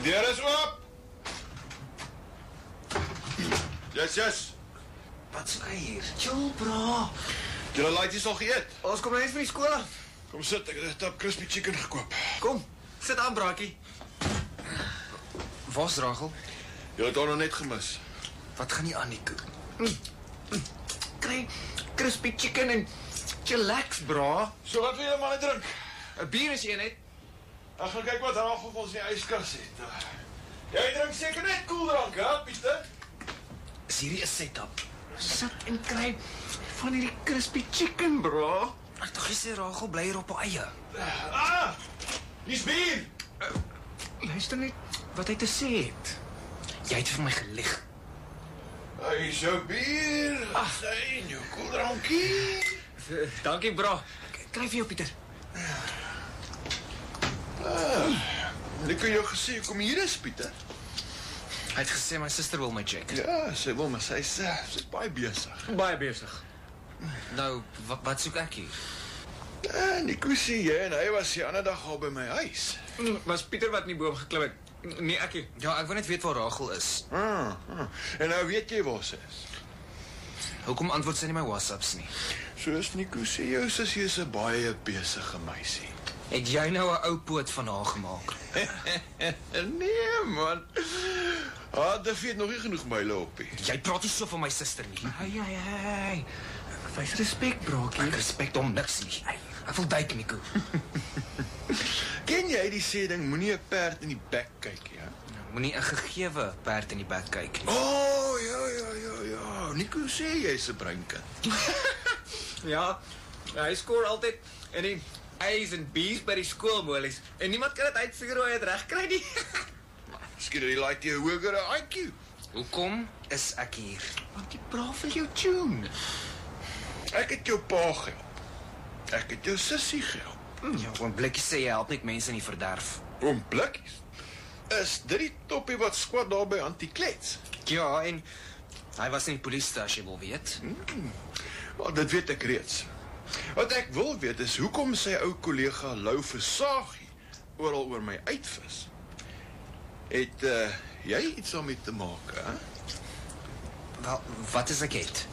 deur is oop. Yes. Wat soek hy hier? Chill, bro. Julle laaitjies al geëet? Ons kom net van die skool af. Kom sit, ek het 'n tap crispy chicken gekoop. Kom, sit aan, braakie. Waar's Rachel? Julle het haar nog net gemis. Wat gaan nie aan die koek? Kry crispy chicken en chillax, bro. So wat wil julle maar drink? 'n Bier is een net. Ek gaan kyk wat Rachel vir ons in die yskas het. Jy drink seker net koeldrank, hè, Pieter? Is hierdie 'n setup? Sit en kry van hierdie crispy chicken, bro. Ek dink jy sê Rachel bly hier op haar eie. Hier's bier. Luister net wat hy te sê het. Jy het vir my gelieg. Hy is jou bier. Sy en jou koeldrankie. Dankie, bro. Kry vir jou, Pieter. Ek het jou gesê, kom hier is, Pieter. Hy het gesê my suster wil my check. Ja, sy wil, maar sy's baie besig. Baie besig. Nou, wat soek ek hier? Nico sê jy en hy was die ander dag al by my huis. Was Pieter wat in die boom geklim het? Nee, ek nie. Ja, ek wil net weet waar Rachel is. En nou weet jy waar sy is. Hoekom antwoord sy nie my WhatsApps nie? Soos Nico sê, jou sussie is 'n baie besige meisie. Het jy nou 'n ou poot van haar gemaak? Nee, man. Dit weet nog nie genoeg myle op nie. Jy praat nie so van my suster nie. Hey. Wys respek, braakie. Ek respek hom niks nie. Ek wil duik, Nico. Ken jy die sê ding, moenie 'n perd in die bek kyk, ja? Moenie 'n gegewe perd in die bek kyk nie. Oh, ja. Nico sê jy's 'n breinkind. Ja, hy skoor altyd in die A's en B's by die skoolmolies. En niemand kan dit uitfigure hoe hy dit reg kry nie. Miskien het hy like die hogere IQ. Hoekom is ek hier? Want jy praat vir jou tune. Ek het jou pa gehelp. Ek het jou sussie gehelp. Ja, oom Blikkie sê jy help net mense in die verderf. Oom Blikkies? Is dit die toppie wat squat daar by Antiklets? Ja, en hy was in die polisie as jy wil weet. Wel, dit weet ek reeds. Wat ek wil weet is, hoekom sy ou kollega Lou Versagie oral oor my uitvis? Het jy iets daarmee te maak, hè? Wel, wat is ek het?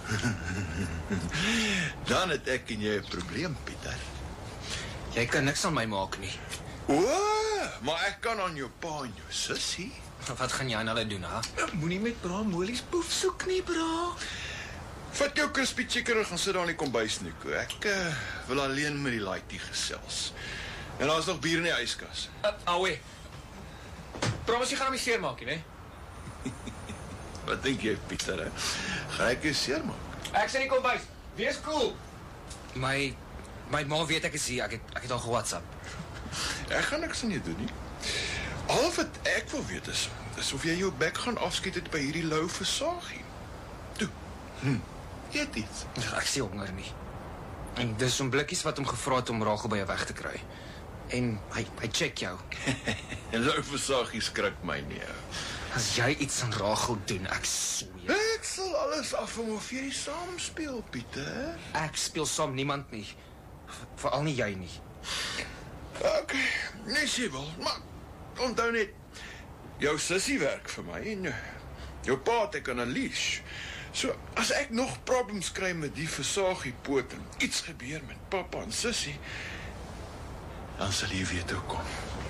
Dan het ek en jy 'n probleem, Pieter. Jy kan niks aan my maak nie. Maar ek kan aan jou pa en jou sussie. Wat gaan jy aan hulle doen, ha? Moenie met bra molies poef soek nie, bra. Vat jou crispy chicken en gaan sit daar in die kombuis, Nico. Ek wil alleen met die laaitie gesels. En daar is nog bier in die yskas. Awe. Promise jy gaan hom nie seer maak nie, né? Wat dink jy, Pieter, hè? Gaan ek jou seermaak? Ek sê nie kom bys. Wees cool. My ma weet ek is hier. Ek het al ge-WhatsApp. Ek gaan niks aan jou doen nie. Al wat ek wil weet is of jy jou bek gaan afskiet het by hierdie Lou Versagie. Toe. Eet iets. Ek sê honger nie. En dis om blikkies wat hom gevra het om Rachel by jou weg te kry. En hy check jou. En Lou Versagie skrik my nie. As jy iets aan Rachel doen, ek sweer. Ek sal alles afhang of jy saam speel, Pieter. Ek speel saam niemand nie. Veral nie jy nie. Okay, nee sê wel, maar onthou net, jou sussie werk vir my en jou pa het ek aan 'n leash. So, as ek nog problems kry met die Versagie poot en iets gebeur met pappa en sussie, dan sal jy weet hoe kom.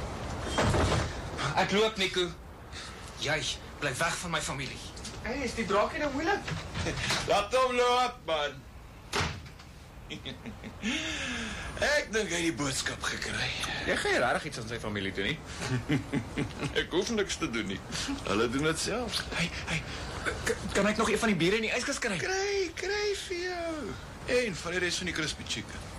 Ek loop, Nico. Jy, bly weg van my familie. Hey, is die braakie nou moeilik? Laat hom loop, man. Ek dink hy het die boodskap gekry. Jy gaan regtig iets aan sy familie doen nie? Ek hoef niks te doen nie. Hulle doen dit self. Hey, kan ek nog een van die biere in die yskas kry? Kry vir jou. En van die res van die crispy chicken.